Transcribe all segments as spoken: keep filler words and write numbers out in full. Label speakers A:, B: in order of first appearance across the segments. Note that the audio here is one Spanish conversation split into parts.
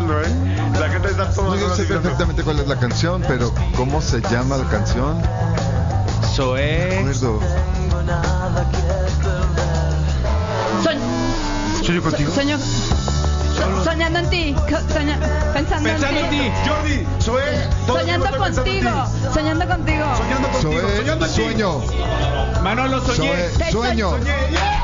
A: cantando, ¿eh? La gente está
B: No,
A: toda
B: yo sé perfectamente cuál es la canción, pero ¿cómo se llama la canción?
C: Eso
B: No
C: es.
B: recuerdo.
D: Soñ-
A: ¿Soy yo contigo?
D: Sueño. so- Soñando en ti. co- soña- pensando,
C: Pensando en ti.
A: Jordi, Zoé, todo el
D: Soñando
A: tiempo estoy pensando en
D: contigo.
A: ti.
D: Soñando contigo.
A: Soñando contigo,
B: Zoé,
A: soñando en ti.
B: sueño.
C: Manolo, soñé.
B: Zoé, sueño.
A: Soñé, yeah.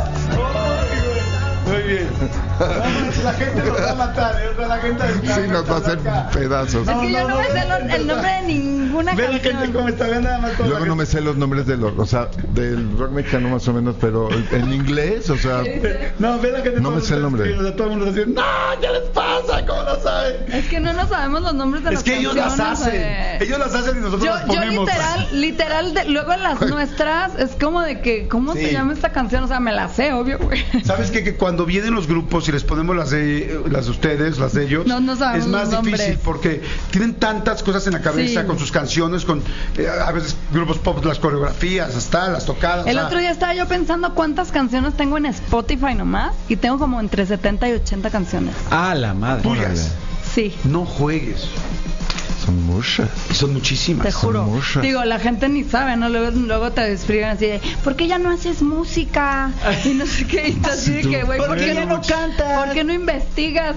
A: Muy bien. Vamos, la gente nos va a matar, ¿eh? O sea, la gente está-
B: Sí, nos va a hacer pedazos.
D: Es que yo no me sé los- el nombre de ninguna
A: Ve la gente
D: canción.
A: cómo está, vean nada más toda la
B: Luego no me sé los nombres de los, o sea, del rock mexicano más o menos, pero en inglés, o sea,
A: gente. No, ve la gente.
B: No
A: todo
B: me sé el nombre.
A: escribiendo, todo el mundo está diciendo, no, ¿qué les pasa? ¿Cómo lo saben?
D: Es que no nos sabemos los nombres de
A: Es
D: las
A: que ellos las
D: canciones,
A: hacen.
D: eh.
A: Ellos las hacen y nosotros
D: Yo,
A: las
D: yo
A: ponemos.
D: literal, literal, de- luego las nuestras es como de que, ¿cómo
A: Sí.
D: se llama esta canción? O sea, me la sé, obvio, güey.
A: ¿Sabes qué? Que cuando vienen los grupos y les ponemos las de, las de ustedes, las de ellos,
D: No, no sabemos
A: es más
D: los
A: difícil
D: nombres.
A: porque tienen tantas cosas en la cabeza
D: Sí.
A: con sus canciones, con eh, a veces grupos pop, las coreografías, hasta las tocadas.
D: El
A: o sea,
D: otro día estaba yo pensando cuántas canciones tengo en Spotify nomás y tengo como entre setenta y ochenta canciones.
C: Ah, la madre.
A: tuyas.
D: Sí,
A: No juegues.
B: son muchas.
A: Y son muchísimas.
D: te juro.
B: muchas.
D: Digo, la gente ni sabe, ¿no? Luego, luego te escriben así de, ¿por qué ya no haces música? Y no sé qué, y tú así de que, güey, ¿por qué ya no cantas? ¿Por qué no investigas?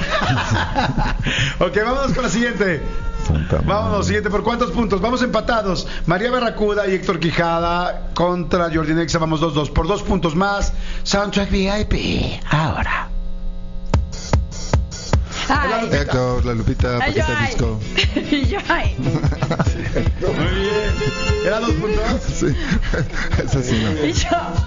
A: Ok, vámonos con la siguiente.
B: Santa madre.
A: Vámonos, siguiente. ¿Por cuántos puntos? Vamos empatados. María Barracuda y Héctor Quijada contra Jordi Nexa. Vamos dos dos. Por dos puntos más. Soundtrack V I P. Ahora.
D: Ay,
B: Héctor, la Lupita,
D: ay, yo,
B: Paquita
D: ay.
B: Disco.
D: Y yo, ay.
A: Muy bien. ¿Era dos puntos?
B: Sí, eso sí no.
D: Y yo.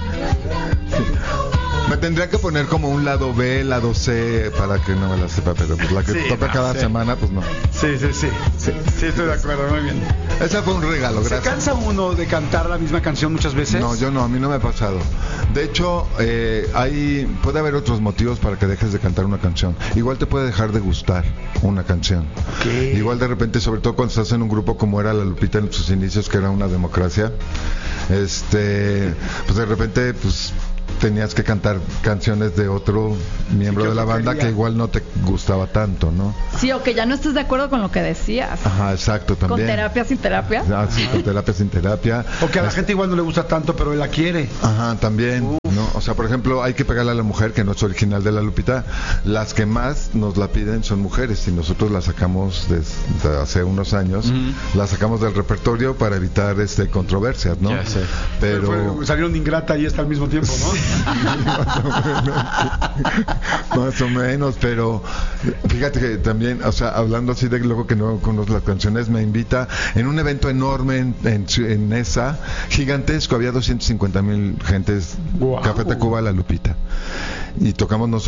B: Me tendría que poner como un lado B, lado C, para que no me la sepa, pero pues la que
A: Sí,
B: toca
A: no,
B: cada
A: sí.
B: semana, pues no.
A: Sí, sí, sí. Sí, sí, estoy de acuerdo. Muy bien.
B: Ese fue un regalo,
A: ¿Se
B: gracias.
A: cansa uno de cantar la misma canción muchas veces?
B: No, yo no, a mí no me ha pasado. De hecho, eh, hay, puede haber otros motivos para que dejes de cantar una canción. Igual te puede dejar de gustar una canción.
A: Ok.
B: Igual de repente, sobre todo cuando estás en un grupo como era la Lupita en sus inicios, que era una democracia, este, pues de repente, pues tenías que cantar canciones de otro miembro
A: Sí, que
B: de la
A: otro
B: banda
A: quería.
B: que igual no te gustaba tanto, ¿no?
D: Sí, o que ya no estés de acuerdo con lo que decías.
B: Ajá, exacto,
D: Con
B: también.
D: terapia, sin terapia.
B: Ah, sí, con terapia, sin terapia.
A: O que a la
B: Es-
A: gente igual no le gusta tanto, pero él la quiere.
B: Ajá, también, ¿no? O sea, por ejemplo, hay que pegarle a la mujer, que no es original de la Lupita. Las que más nos la piden son mujeres y nosotros la sacamos desde hace unos años,
C: Ujú.
B: la sacamos del repertorio para evitar este controversias, ¿no?
C: Ya sé.
B: Pero
A: Fue- salieron de Ingrata y esta al mismo tiempo, ¿no?
B: más o menos, pero fíjate que también, o sea, hablando así de luego que no conozco las canciones, me invita en un evento enorme en, en, en esa, gigantesco, había doscientos cincuenta mil gentes,
A: Guau.
B: Café Tacuba, la Lupita, y tocamos nosotros